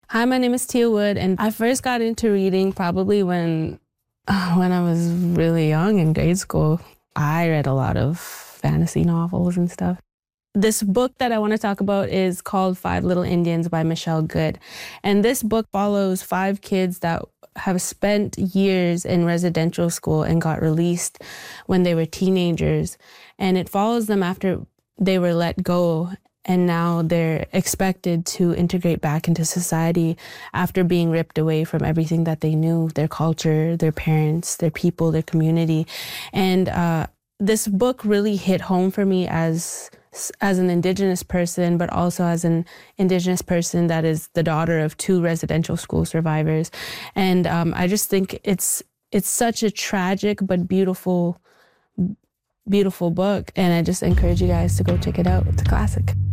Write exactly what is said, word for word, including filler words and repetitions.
Hi, my name is Tia Wood, and I first got into reading probably when, uh, when I was really young in grade school. I read a lot of fantasy novels and stuff. This book that I want to talk about is called Five Little Indians by Michelle Good. And this book follows five kids that have spent years in residential school and got released when they were teenagers. And it follows them after they were let go, and now they're expected to integrate back into society after being ripped away from everything that they knew, their culture, their parents, their people, their community. And uh, this book really hit home for me as as an Indigenous person, but also as an Indigenous person that is the daughter of two residential school survivors. And um, I just think it's it's such a tragic but beautiful, beautiful book. And I just encourage you guys to go check it out. It's a classic.